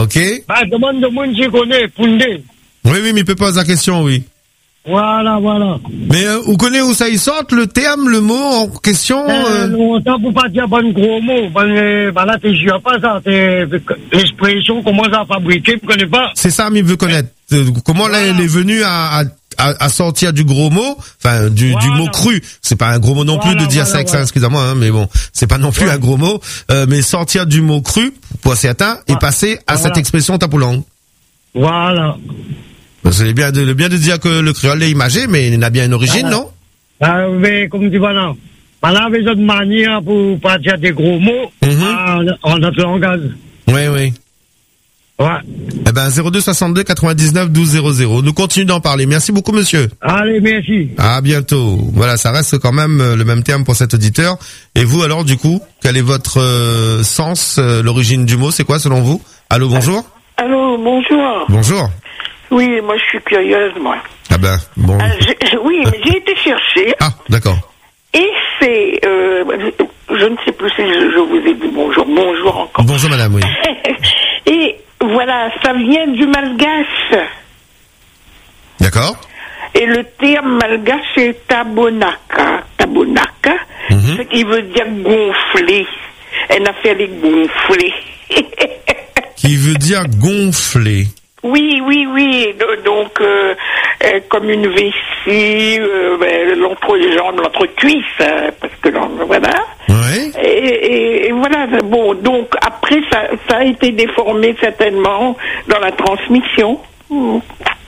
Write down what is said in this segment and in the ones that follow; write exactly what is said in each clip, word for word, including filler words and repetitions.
Ok. Bah, demande de monde qui connaît, Poundé. Oui, oui, mais il peut poser la question, oui. Voilà, voilà. Mais euh, vous connaissez où ça y sort, le terme, le mot en question Euh, euh... non, ça pour pas dire bon gros mot. Ben, euh, ben là, tu ne pas ça. C'est l'expression, comment ça a fabriqué, vous connaissez pas? C'est ça, mais il veut connaître. Euh, Comment voilà. elle est venue à, à, à sortir du gros mot, enfin du, voilà. du mot cru. C'est pas un gros mot non voilà, plus de dire voilà, ça avec voilà. ça, excusez-moi, hein, mais bon, c'est pas non plus voilà. un gros mot. Euh, mais sortir du mot cru, pour certains, voilà. et passer à voilà. cette expression tapoulang. Voilà. C'est bien de, bien de dire que le créole est imagé, mais il a bien une origine, voilà. non? Ah, mais comme tu vois là, voilà, avec une manière pour pas dire des gros mots mm-hmm. en, en notre langage. Oui, oui. Ouais. Eh ben, zéro deux soixante-deux quatre-vingt-dix-neuf douze zéro zéro. Nous continuons d'en parler. Merci beaucoup, monsieur. Allez, merci. À bientôt. Voilà, ça reste quand même le même terme pour cet auditeur. Et vous, alors, du coup, quel est votre euh, sens, euh, l'origine du mot? C'est quoi, selon vous? Allô, bonjour? Allô, bonjour. Bonjour. Oui, moi, je suis curieuse, moi. Ah ben, bon. Ah, j'ai, oui, mais j'ai été chercher. Ah, d'accord. Et c'est, euh, je ne sais plus si je, je vous ai dit bonjour. Bonjour encore. Bonjour, madame, oui. Et voilà, ça vient du malgache. D'accord. Et le terme malgache c'est tabonaka. Tabonaka, mm-hmm. ce qui veut dire gonfler. Elle a fait les gonfler. Qui veut dire gonfler. Oui, oui, oui. Donc, euh, euh, comme une vessie, euh, ben, l'entrejambe, l'entrecuisse, euh, parce que voilà. Ouais. Et, et, et voilà. Bon, donc après, ça, ça a été déformé certainement dans la transmission. Mmh.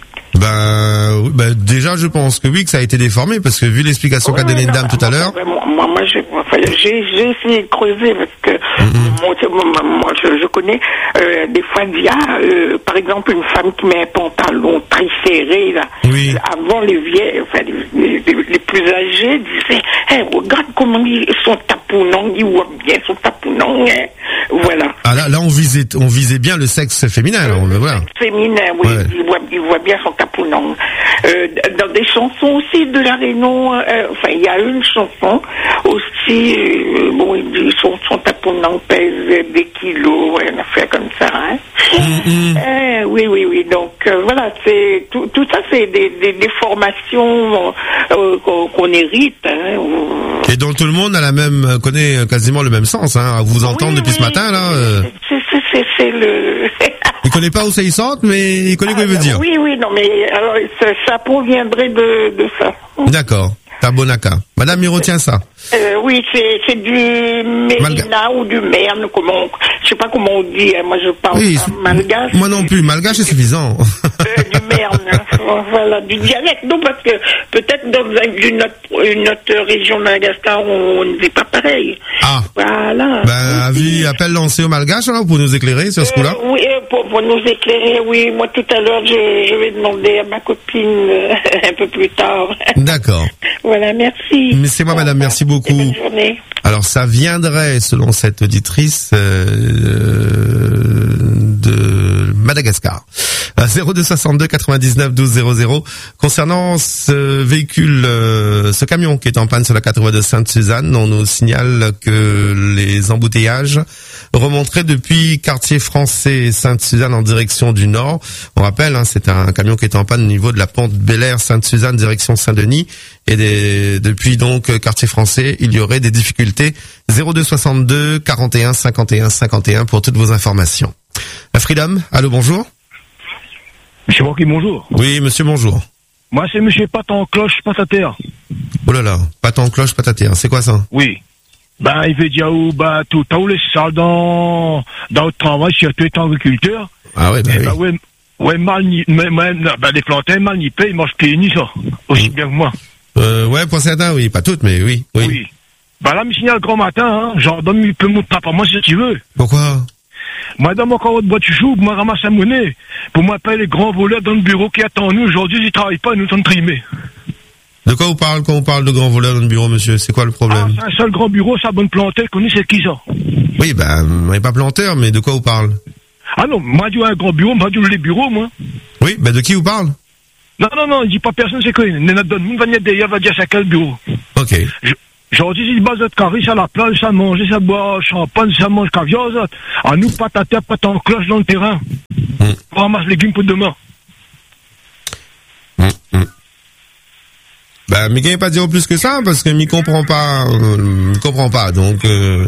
Ben, ben, déjà, je pense que oui, que ça a été déformé, parce que vu l'explication ouais, qu'a donné une dame tout à l'heure. Moi, moi, moi j'ai, enfin, j'ai, j'ai essayé de creuser, parce que mm-hmm. moi, moi je, je connais euh, des fois, il y a, euh, par exemple, une femme qui met un pantalon très serré, là. Oui. Avant, les vieilles, enfin, les, les, les plus âgés disaient, hey, regarde comment ils sont tapounants, ils voient bien son tapounan, hein. Voilà. Ah là, là, on visait, on visait bien le sexe féminin, alors, le voilà. sexe féminin, oui, ouais. il, voit, il voit bien son tapounan. Euh, dans des chansons aussi de la Réunion, euh, enfin, il y a une chanson aussi, euh, bon, il dit son, son tapounan pèse des kilos, une affaire comme ça, hein. Mm-hmm. Euh, oui, oui, oui, donc, euh, voilà, c'est, tout, tout ça, c'est des, des, des formations euh, qu'on, qu'on hérite, hein. Et dont tout le monde a la même, connaît quasiment le même sens, hein, à vous entendre oui, depuis oui. ce matin, là. Euh... C'est, c'est, c'est, c'est le... Il connaît pas où ça y sente, mais il connaît ah, quoi il veut dire. Oui, oui, non, mais alors, ça, ça proviendrait de, de ça. D'accord. Tabonaka. Madame, il retient ça. Euh, oui, c'est, c'est du Mérina Malga. Ou du Merne, comment, je sais pas comment on dit, hein. Moi je parle oui, malgache. Moi non plus, malgache c'est suffisant. Euh, du Merne, hein. Voilà, du dialecte, non, parce que peut-être dans une autre, une autre région de Madagascar, on ne dit pas pareil. Ah. Voilà. Ben, avis, appel lancé au malgache, alors, pour nous éclairer sur ce coup-là? Euh, oui, pour, pour nous éclairer, oui. Moi tout à l'heure, je, je vais demander à ma copine euh, un peu plus tard. D'accord. Voilà, merci. Mais c'est moi, madame, merci beaucoup. Bonne journée. Alors, ça viendrait, selon cette auditrice, euh, de Madagascar. zéro deux soixante-deux quatre-vingt-dix-neuf douze zéro zéro. Concernant ce véhicule, euh, ce camion qui est en panne sur la quatre voies de Sainte-Suzanne, on nous signale que les embouteillages remonteraient depuis quartier français Sainte-Suzanne en direction du nord. On rappelle, hein, c'est un camion qui est en panne au niveau de la pente Bel-Air Sainte-Suzanne direction Saint-Denis. Et des, depuis donc quartier français, il y aurait des difficultés. zéro deux soixante-deux quarante et un cinquante et un cinquante et un pour toutes vos informations. La Freedom, allô, bonjour. Monsieur Rocky, bonjour. Oui, monsieur, bonjour. Moi, c'est monsieur Pâte en cloche, pâte à terre. Oh là là, pâte en cloche, pâte à terre, c'est quoi ça? Oui. Ben, il veut dire où, bah, tout, t'as où les salles dans, dans le travail, si tu es agriculteur. Ah ouais, bah oui. Ben, ouais, ouais, mal, mais, mais, ben, les plantains, mal nippés, ils mangent pieds nus, ça. Aussi mmh. bien que moi. Euh, ouais, pour certains, oui, pas toutes, mais oui, oui. Oui. Ben là, me signale grand matin, hein, genre, donne, il peut monter papa, moi, si tu veux. Pourquoi? Moi, dans mon carreau de bois, tu joues, moi, ramasse la monnaie. Pour moi, payer les grands voleurs dans le bureau qui attendent nous. Aujourd'hui, ils ne travaillent pas, ils nous sont trimés. De quoi vous parlez quand on parle de grands voleurs dans le bureau, monsieur? C'est quoi le problème? Ah, c'est un seul grand bureau, ça bonne planteur, connaît c'est qui ça? Oui, ben, on n'est pas planteur, mais de quoi vous parlez? Ah non, moi, je dis un grand bureau, moi, je dis les bureaux, moi. Oui, ben, de qui vous parle? Non, non, non, il dit pas personne, c'est quoi? Il n'y en a donne, il va venir derrière, va dire c'est quel bureau. Ok. Je... Aujourd'hui, il base de carré, ça la plage, ça mange, ça boit champagne, ça mange caviar, ça. À nous, pâte à terre, pâte en cloche dans le terrain. Mmh. On ramasse les légumes pour demain. Mmh, mmh. Bah, mais il pas dire plus que ça, parce que m'y comprend pas, euh, m'y comprend pas, donc, euh,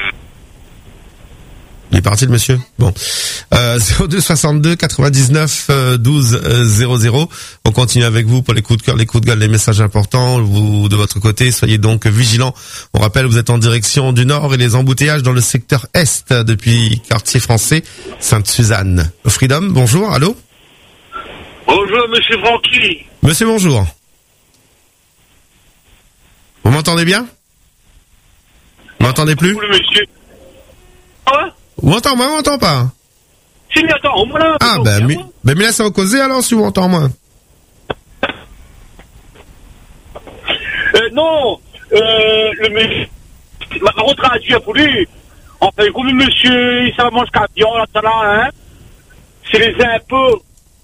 il est parti le monsieur. Bon. Euh, zéro deux soixante-deux quatre-vingt-dix-neuf douze zéro zéro. On continue avec vous pour les coups de cœur, les coups de gueule, les messages importants. Vous, de votre côté, soyez donc vigilants. On rappelle, vous êtes en direction du nord et les embouteillages dans le secteur est depuis quartier français Sainte-Suzanne. Freedom, bonjour, allô? Bonjour, monsieur Francky. Monsieur, bonjour. Vous m'entendez bien? Vous m'entendez plus? Oui, monsieur. Hein? Vous m'entendez, moi, vous m'entendez pas? Si, mais attends, au moins là. Ah, ben, mais, ben, mais là, ça va causer alors, si vous m'entendez moins. Euh, non, euh, le monsieur, ma rentrée à Dieu pour lui. Enfin, comme le monsieur, il s'en mange caviar, là, ça là, hein. C'est les impôts,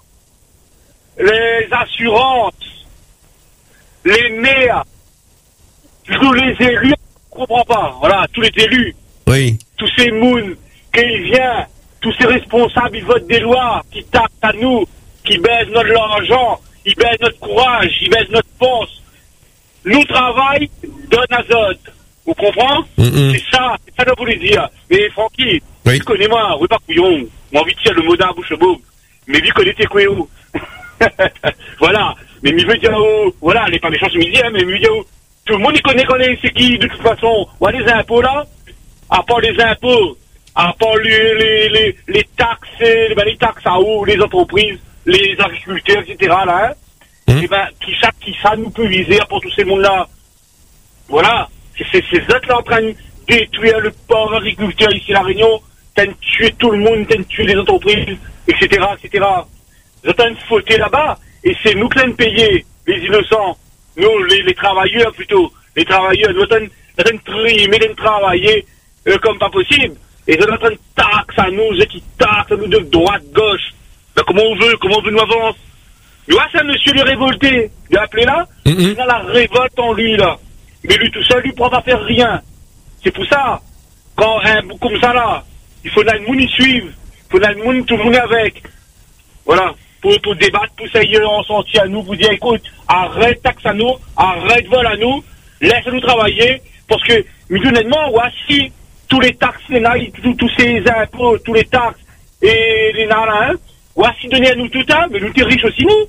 les assurances, les maires, tous les élus, on comprend pas. Voilà, tous les élus. Oui. Tous ces mouns, qu'ils viennent, tous ces responsables, ils votent des lois, qui tapent à nous, qui baissent notre argent, ils baissent notre courage, ils baissent notre force. Nous travaillons, donne azote. Vous comprenez? Mm-hmm. C'est ça, c'est ça que je voulais dire. Mais Francky, oui. Tu connais moi, oui pas couillon. Moi envie de tirer le mot dans la bouche beau. Mais lui connaît tes couillons. Voilà. Mais il veut dire, oh, voilà, elle n'est pas méchante, je me dis, hein, mais il veut dire, oh, tout le monde il connaît, connaît, c'est qui, de toute façon. Ouais, les impôts là, à part les impôts, à part les, les, les, les taxes, les, ben, les taxes à eau, les entreprises, les agriculteurs, et cetera là, hein. Mmh. Et ben, qui ça, qui ça nous peut viser pour tous ces mondes-là? Voilà. C'est, c'est, ces autres-là en train de détruire le pauvre agriculteur ici à La Réunion, t'as de tuer tout le monde, t'as de tuer les entreprises, et cetera, et cetera. Ils ont en train de fauter là-bas, et c'est nous qui allons payer, les innocents. Nous, les, les travailleurs plutôt. Les travailleurs, nous sommes en train de trimer, de travailler, euh, comme pas possible. Et ils sont en train de taxer à nous, ceux qui taxent à nous de droite, gauche. Ben, comment on veut, comment on veut nous avancer? Tu vois, c'est un monsieur le révolté. Il a appelé là, mm-hmm. Il a la révolte en lui, là. Mais lui tout seul, lui, ne pourra pas faire rien. C'est pour ça, quand un bout comme ça, là, il faut que le monde y suive. Il faut que le monde, tout le monde avec. Voilà. Pour, pour débattre, pour essayer en sortir à nous, pour dire, écoute, arrête taxe à nous, arrête vol à nous, laisse-nous travailler, parce que, mais honnêtement, voici tous les taxes, les, tous, tous ces impôts, tous les taxes, et les nalins, voici donner à nous tout ça, mais nous, t'es riches aussi, nous.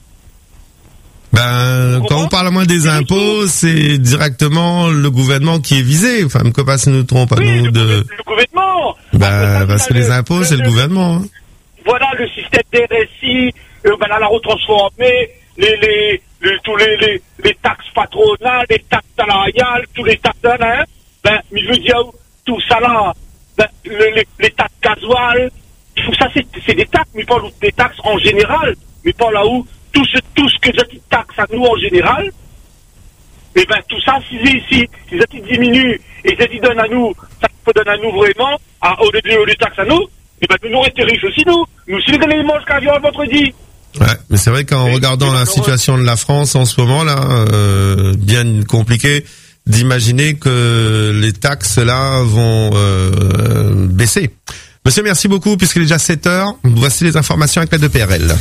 Ben, quand on parle moins des impôts, c'est directement le gouvernement qui est visé. Enfin, que pas si nous trompe à oui, nous le de... Le gouvernement. Ben, ah, parce que le, les impôts, le, c'est le, le gouvernement. Hein. Voilà, le système des R S I, euh, ben, là, la retransformée, les, les, les, tous les, les, les taxes patronales, les taxes salariales, tous les taxes, hein, ben, mais je veux dire, tout ça là, ben, le, les, les taxes gasoil, tout ça, c'est, c'est des taxes, mais pas des taxes en général, mais pas là où, tout ce, tout ce que les taxes à nous en général, et ben, tout ça, si, si, si ils diminuent, et ils donnent à nous, ça peut donner à nous vraiment, à, au lieu de taxes à nous, et ben, nous, on était riches aussi, nous. Nous, si les mangent caviar le vendredi. Ouais, mais c'est vrai qu'en regardant la situation de la France en ce moment, là, euh, bien compliqué d'imaginer que les taxes, là, vont, euh, baisser. Monsieur, merci beaucoup, puisqu'il est déjà sept heures. Voici les informations avec l'aide de P R L.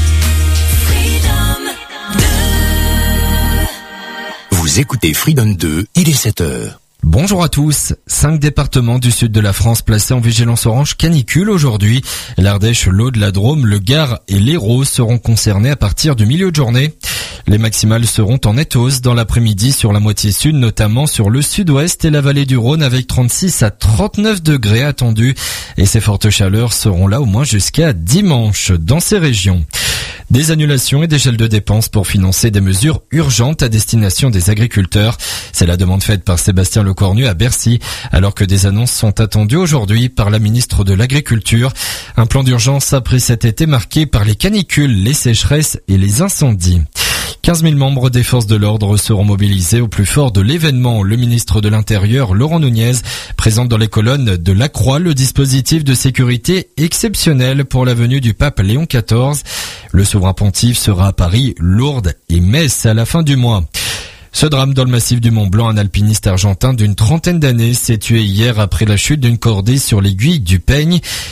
Vous écoutez Freedom deux, il est sept heures. Bonjour à tous. Cinq départements du sud de la France placés en vigilance orange canicule aujourd'hui. L'Ardèche, l'Aude, la Drôme, le Gard et l'Hérault seront concernés à partir du milieu de journée. Les maximales seront en nette hausse dans l'après-midi sur la moitié sud, notamment sur le sud-ouest et la vallée du Rhône avec trente-six à trente-neuf degrés attendus. Et ces fortes chaleurs seront là au moins jusqu'à dimanche dans ces régions. Des annulations et des gels de dépenses pour financer des mesures urgentes à destination des agriculteurs. C'est la demande faite par Sébastien Lecornu à Bercy, alors que des annonces sont attendues aujourd'hui par la ministre de l'Agriculture. Un plan d'urgence après cet été marqué par les canicules, les sécheresses et les incendies. quinze mille membres des forces de l'ordre seront mobilisés au plus fort de l'événement. Le ministre de l'Intérieur, Laurent Nunez, présente dans les colonnes de La Croix le dispositif de sécurité exceptionnel pour la venue du pape Léon quatorze. Le souverain pontife sera à Paris, Lourdes et Metz à la fin du mois. Ce drame dans le massif du Mont Blanc, un alpiniste argentin d'une trentaine d'années s'est tué hier après la chute d'une cordée sur l'aiguille du Peigne.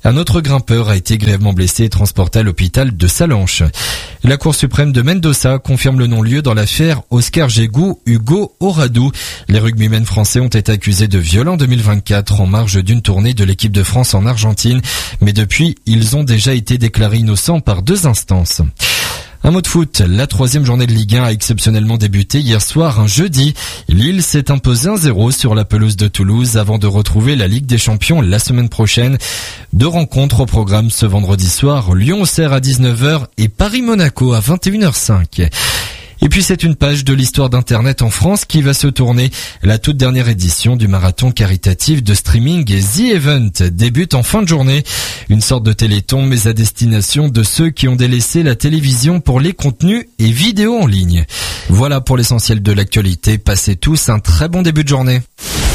Un autre grimpeur a été grièvement blessé et transporté à l'hôpital de Salanches. La Cour suprême de Mendoza confirme le non-lieu dans l'affaire Oscar Jégou Hugo Oradou. Les rugbymen français ont été accusés de viol en deux mille vingt-quatre en marge d'une tournée de l'équipe de France en Argentine. Mais depuis, ils ont déjà été déclarés innocents par deux instances. Un mot de foot, la troisième journée de Ligue un a exceptionnellement débuté hier soir, un jeudi. Lille s'est imposé un zéro sur la pelouse de Toulouse avant de retrouver la Ligue des Champions la semaine prochaine. Deux rencontres au programme ce vendredi soir, Lyon-Auxerre à dix-neuf heures et Paris-Monaco à vingt et une heures cinq. Et puis c'est une page de l'histoire d'Internet en France qui va se tourner. La toute dernière édition du marathon caritatif de streaming The Event débute en fin de journée. Une sorte de téléthon mais à destination de ceux qui ont délaissé la télévision pour les contenus et vidéos en ligne. Voilà pour l'essentiel de l'actualité. Passez tous un très bon début de journée.